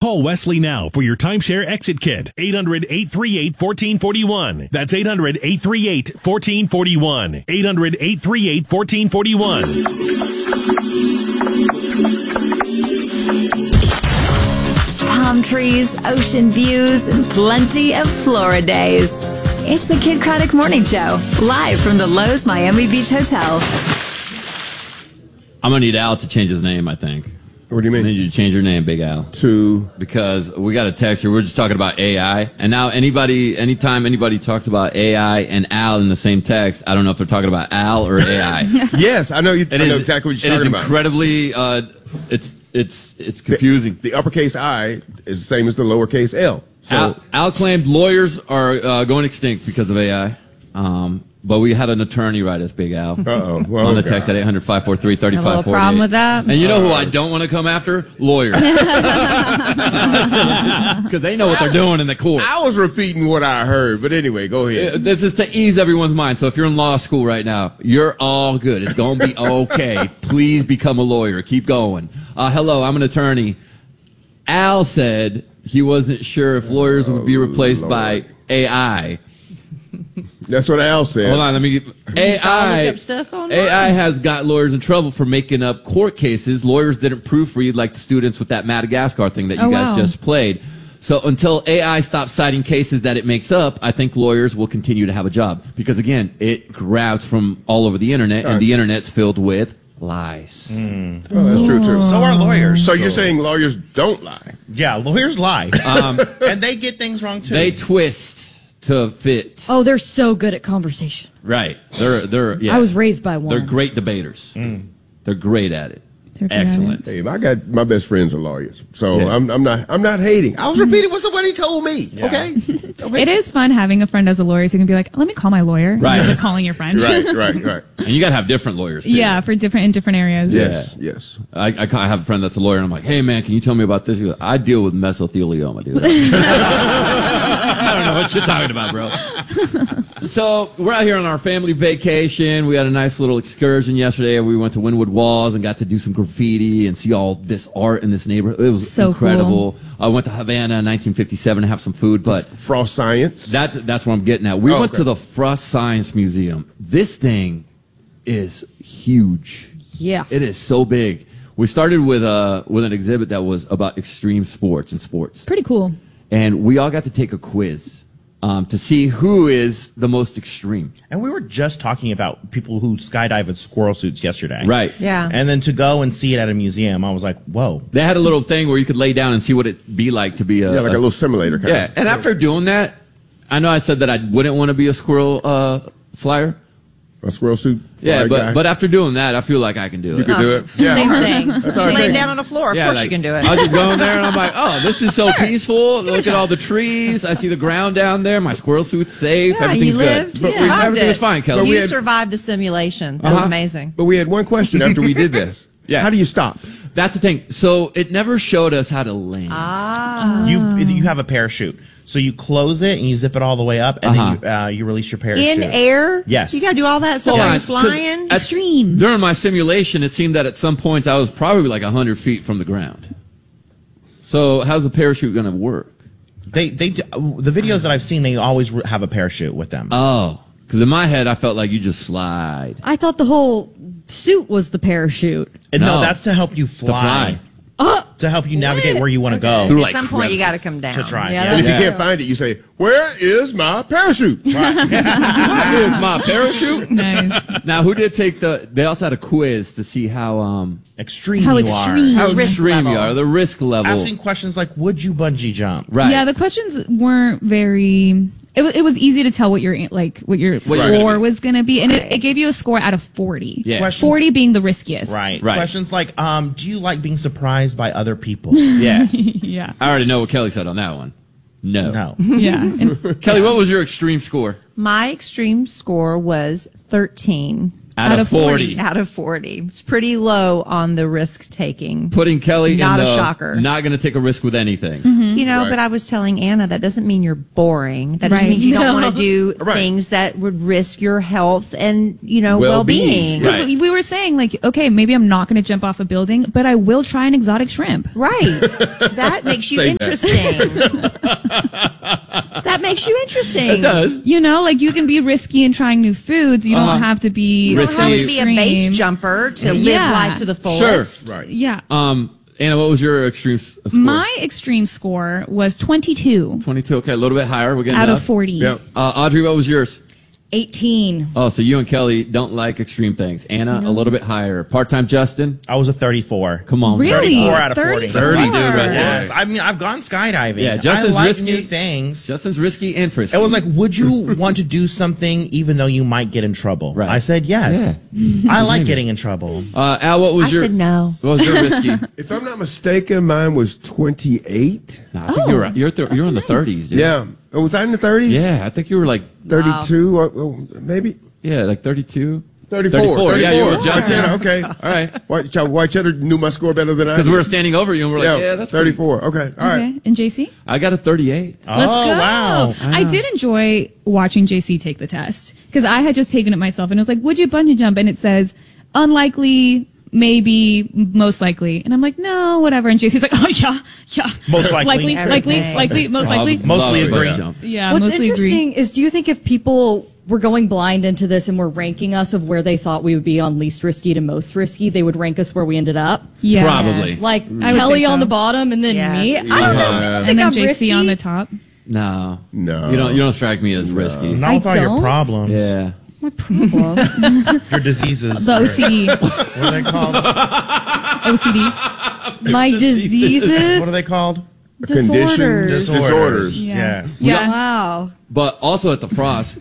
Call Wesley now for your timeshare exit kit. 800-838-1441. That's 800-838-1441. 800-838-1441. Palm trees, ocean views, and plenty of Florida days. It's the Kid Craddock Morning Show, live from the Lowe's Miami Beach Hotel. I'm going to need Al to change his name, I think. What do you mean? I need you to change your name, Big Al. Because we got a text here. We're just talking about AI. And now anytime anybody talks about AI and Al in the same text, I don't know if they're talking about Al or AI. Yes, I know exactly what you're talking about. Incredibly, it's confusing. The uppercase I is the same as the lowercase L. So Al claimed lawyers are going extinct because of AI. But we had an attorney write us, Big Al, well, on the text at 800-543-3548. A little problem with that. And you know who I don't want to come after? Lawyers. Because they know what they're doing in the court. I was repeating what I heard, but anyway, go ahead. This is to ease everyone's mind. So if you're in law school right now, you're all good. It's going to be okay. Please become a lawyer. Keep going. Hello, I'm an attorney. Al said he wasn't sure if lawyers would be replaced by AI. That's what Al said. Hold on, let me get AI has got lawyers in trouble for making up court cases. Lawyers didn't proofread like the students with that Madagascar thing that you guys just played. So until AI stops citing cases that it makes up, I think lawyers will continue to have a job. Because again, it grabs from all over the internet, and the internet's filled with lies. Oh, that's true too. So are lawyers. So you're saying lawyers don't lie? Yeah, lawyers lie. And they get things wrong too. They twist to fit. Oh, they're so good at conversation. Right. They're I was raised by one. They're great debaters. They're great at it. Excellent. Hey, I got my best friends are lawyers, so I'm not hating. I was repeating what somebody told me. Yeah. Okay. It is fun having a friend as a lawyer, so you can be like, let me call my lawyer. Right. Instead of calling your friend. Right. And you got to have different lawyers too. Yeah, in different areas. Yes. I have a friend that's a lawyer, and I'm like, hey man, can you tell me about this? He goes, I deal with mesothelioma, dude. I don't know what you're talking about, bro. So we're out here on our family vacation. We had a nice little excursion yesterday. We went to Wynwood Walls and got to do some graffiti and see all this art in this neighborhood. It was so incredible. Cool. I went to Havana in 1957 to have some food, but Frost Science. That's what I'm getting at. We went to the Frost Science Museum. This thing is huge. Yeah. It is so big. We started with an exhibit that was about extreme sports and sports. Pretty cool. And we all got to take a quiz to see who is the most extreme. And we were just talking about people who skydive with squirrel suits yesterday. Right. Yeah. And then to go and see it at a museum, I was like, whoa. They had a little thing where you could lay down and see what it'd be like to be like a little simulator kind of. And after doing that, I know I said that I wouldn't want to be a squirrel flyer. A squirrel suit. Yeah, but after doing that, I feel like I can do it. You can do it. Yeah. Same thing. That's all Laying down on the floor. Of course you can do it. I was just going there and I'm like, oh, this is so peaceful. Look at all the trees. I see the ground down there. My squirrel suit's safe. Yeah, Everything's you lived. good. You survived Everything it. was fine, Kelly. You survived the simulation. That was amazing. But we had one question after we did this. Yeah. How do you stop? That's the thing. So it never showed us how to land. You have a parachute. So you close it and you zip it all the way up, and then you release your parachute. In air? Yes. You got to do all that stuff. Hold Are on, you flying? Extreme. During my simulation, it seemed that at some points I was probably like 100 feet from the ground. So how's the parachute going to work? The videos that I've seen, they always have a parachute with them. Oh, because in my head, I felt like you just slide. I thought the whole suit was the parachute. And no, that's to help you fly. To help you navigate where you want to go. At some point, you got to come down. To try. Yeah, And if you can't find it, you say, "Where is my parachute?" Where is my parachute? Nice. Now, who did take they also had a quiz to see how extreme How you extreme. are. how extreme you are, the risk level. Asking questions like, would you bungee jump? Right. Yeah, the questions weren't very. It was easy to tell what your score was going to be, and it gave you a score out of 40. Yeah. 40 being the riskiest. Right. Right. Questions like, do you like being surprised by other people? Yeah. Yeah. I already know what Kelly said on that one. No. Yeah. And Kelly, what was your extreme score? My extreme score was 13. Out of 40. Out of 40. It's pretty low on the risk taking. Putting Kelly Not in a the shocker. not going to take a risk with anything. You know, but I was telling Anna, that doesn't mean you're boring. That just Right. means you don't No. want to do Right. things that would risk your health and, well-being. Well-being. Because we were saying, like, okay, maybe I'm not going to jump off a building, but I will try an exotic shrimp. Right. That makes you Say that. interesting. That makes you interesting. It does. You know, like you can be risky in trying new foods. You don't have to be You don't have to be a base extreme. jumper to live Yeah. life to the fullest. Right. Yeah. Anna, what was your extreme score? My extreme score was 22 22. Okay, a little bit higher. We're getting out of up. 40. Yeah. Audrey, what was yours? 18. Oh, so you and Kelly don't like extreme things. Anna, a little bit higher. Part-time Justin? I was a 34. Come on. Really? 34 out of 40. 30, dude, right there. Yes. I mean, I've gone skydiving. Yeah, Justin's I like risky. new things. Justin's risky and frisky. It was like, would you want to do something even though you might get in trouble? Right. I said yes. I like getting in trouble. Al, what was I your... said no. What was your risky? If I'm not mistaken, mine was 28. No, I think you're right. You're in the 30s. Dude. Yeah. Was I in the 30s? Yeah, I think you were like... 32, or maybe Yeah, like 32. 34. 34. Yeah, you were White Justin. cheddar, okay. All right. White cheddar knew my score better than I Because did. we were standing over you and we're like, yeah, that's 34. Okay. All right. Okay. And JC? I got a 38. Let's Oh, go. wow. I did enjoy watching JC take the test because I had just taken it myself and it was like, would you bungee jump? And it says unlikely, maybe, most likely. And I'm like, no, whatever. And JC's like, oh, yeah. Most likely. likely, most likely. Mostly Love a agree. bungee jump. Yeah, What's mostly interesting agree. is, do you think if people were going blind into this and were ranking us of where they thought we would be on least risky to most risky, they would rank us where we ended up? Yeah. Probably. Like I would Kelly say so. on the bottom and then Yes. me? I don't know. I And think then I'm JC risky. on the top. No. No. You don't strike me as risky. Not with all your don't. problems. Yeah. My problems. Your diseases. The OCD. What are they called? OCD. My diseases. What are they called? Disorders. Disorders. Yeah. Yes. Yeah. Wow. But also at the Frost,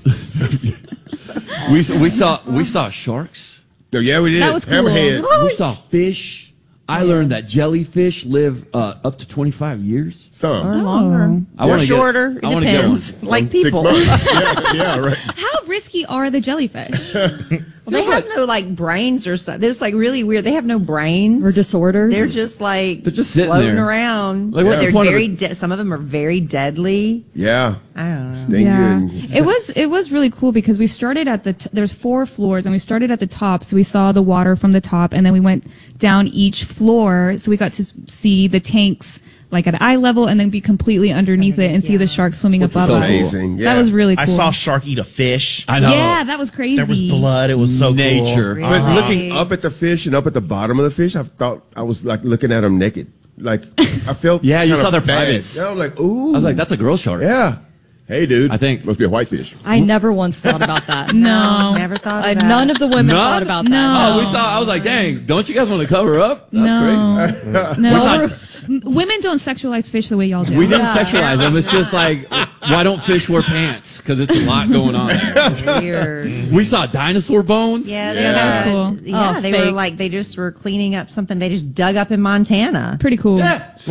we saw sharks. No, yeah, we did. That was cool. Hammerhead. We saw fish. I learned that jellyfish live up to 25 years. Some. Or longer. I Or wanna get- shorter. I It wanna get depends. one. Like 6 people. months. yeah, right. How risky are the jellyfish? They have no brains or something. It's really weird. They have no brains Or disorders. They're just They're just sitting floating there. around. Like, what's the They're point of very it? some of them are very deadly. Yeah. I don't know. Stinky. Yeah, and- it was really cool because we started at there's 4 floors and we started at the top, so we saw the water from the top, and then we went down each floor, so we got to see the tanks like at eye level, and then be completely underneath it and see the sharks swimming Which is above so us. amazing. Yeah. That was really cool. I saw a shark eat a fish. I know. Yeah, that was crazy. There was blood. It was so Nature. cool. But looking up at the fish and up at the bottom of the fish, I thought I was like looking at them naked. Like I felt. Yeah, you kinda saw their bad. privates. Yeah, I was like, ooh. I was like, that's a girl shark. yeah. Hey, dude. I think- must be a whitefish. I never once thought about that. No. Never thought of that. None of the women None? thought about No. that. Oh, we saw. I was like, dang, don't you guys want to cover up? That's great. No. Women don't sexualize fish the way y'all do. We didn't sexualize them. It's just like, why don't fish wear pants? Because it's a lot going on there. Weird. We saw dinosaur bones. Yeah, they That was cool. Yeah, Oh, they fake. were they just were cleaning up something they just dug up in Montana. Pretty cool.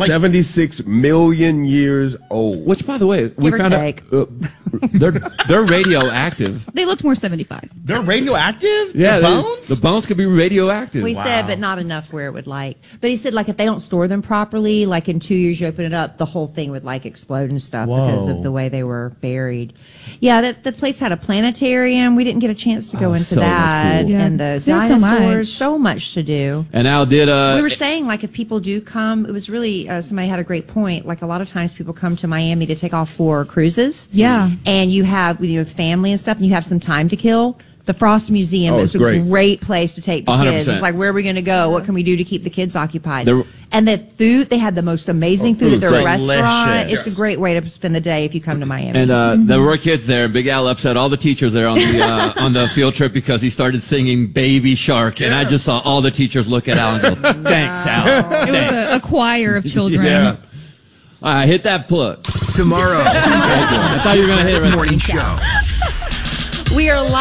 76 million years old. Which, by the way, we Give or found take. out they're radioactive. They looked more 75. They're radioactive? Yeah, The bones? the bones could be radioactive. We said, but not enough where it would But he said, if they don't store them properly, like in 2 years you open it up, the whole thing would explode and stuff because of the way they were buried. Yeah, the place had a planetarium. We didn't get a chance to go into so much that. cool. Yeah. And the There's so dinosaurs, much. so much to do. And Al did. We were saying, if people do come, it was really, somebody had a great point. A lot of times people come to Miami to take off for cruises. Yeah. And you have, with your family and stuff, and you have some time to kill. The Frost Museum Oh, is a it's great. place to take the 100%. kids. It's where are we going to go? What can we do to keep the kids occupied? There- And the food, they had the most amazing food at their Delicious. restaurant. It's Yes. a great way to spend the day if you come to Miami. And there were kids there. Big Al upset all the teachers there on the on the field trip because he started singing "Baby Shark," and I just saw all the teachers look at Al and go, "Thanks, Al." It was a choir of children. Yeah. All right, hit that plug. Tomorrow, I thought you were gonna hit it right. morning show. we are